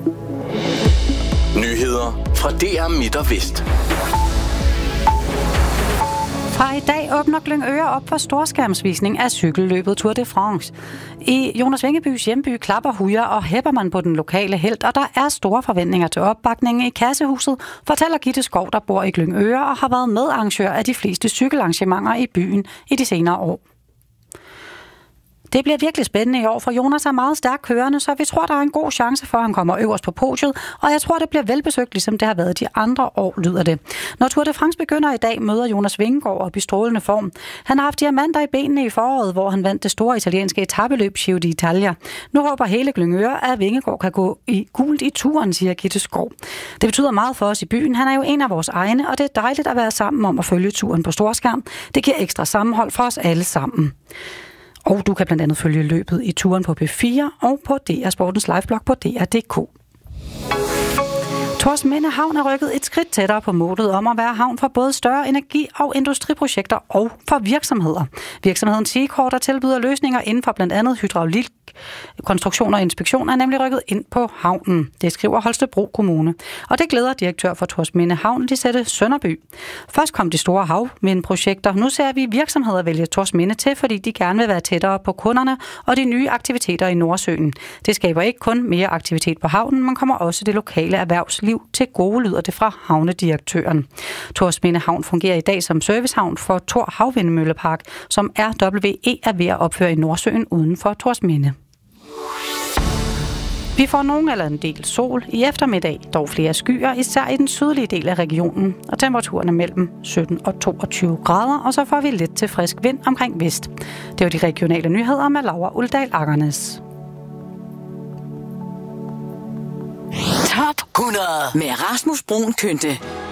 Nyheder fra DR Midt og Vest. Fra i dag åbner Glyngøre op for storskærmsvisning af cykelløbet Tour de France. I Jonas Vingebys hjemby klapper hujer og hæpper man på den lokale helt, og der er store forventninger til opbakningen i Kassehuset, fortæller Gitte Skov, der bor i Glyngøre og har været medarrangør af de fleste cykelarrangementer i byen i de senere år. Det bliver virkelig spændende i år, for Jonas er meget stærkt kørende, så vi tror, der er en god chance for, at han kommer øverst på podiet, og jeg tror, det bliver velbesøgt, ligesom det har været de andre år, lyder det. Når Tour de France begynder i dag, møder Jonas Vingegaard op i strålende form. Han har haft diamanter i benene i foråret, hvor han vandt det store italienske etapeløb Giro d'Italia. Nu håber hele Glyngøre, at Vingegaard kan gå i gult i turen, siger Gitte Skov. Det betyder meget for os i byen. Han er jo en af vores egne, og det er dejligt at være sammen om at følge turen på storskærm. Det giver ekstra sammenhold for os alle sammen. Og du kan blandt andet følge løbet i turen på P4 og på DR Sportens liveblog på DR.dk. Torsminde Havn er rykket et skridt tættere på målet om at være havn for både større energi- og industriprojekter og for virksomheder. Virksomheden Seacore, der tilbyder løsninger inden for blandt andet hydraulik, konstruktion og inspektion, er nemlig rykket ind på havnen. Det skriver Holstebro Kommune. Og det glæder direktør for Torsminde Havn, Lisette Sønderby. Først kom de store havvindprojekter. Nu ser vi virksomheder vælge Torsminde til, fordi de gerne vil være tættere på kunderne og de nye aktiviteter i Nordsøen. Det skaber ikke kun mere aktivitet på havnen, man kommer også det lokale erhvervsliv til gode, lyder det fra havnedirektøren. Torsminde Havn fungerer i dag som servicehavn for Thor Havvindmøllepark, som RWE er ved at opføre i Nordsøen uden for Torsminde. Vi får nogen eller en del sol i eftermiddag, dog flere skyer, især i den sydlige del af regionen, og temperaturen er mellem 17 og 22 grader, og så får vi lidt til frisk vind omkring vest. Det var de regionale nyheder med Laura Uldal Akernes. Top 100 med Rasmus Bruun Kynte.